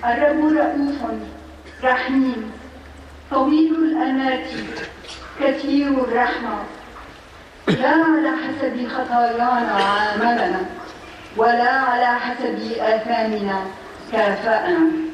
الرب رؤوف رحيم طويل الأنات كثير الرحمة، لا على حسب خطايانا عاملنا ولا على حسب آثامنا كافأنا.